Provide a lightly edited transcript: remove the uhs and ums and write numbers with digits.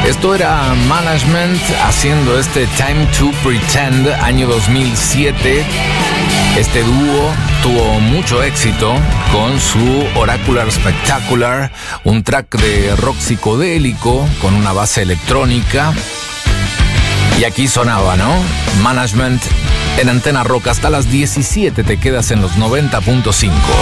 Esto era Management haciendo este Time to Pretend, año 2007. Este dúo tuvo mucho éxito con su Oracular Spectacular, un track de rock psicodélico con una base electrónica. Y aquí sonaba, ¿no? Management en Antena Rock. Hasta las 17 te quedas en los 90.5.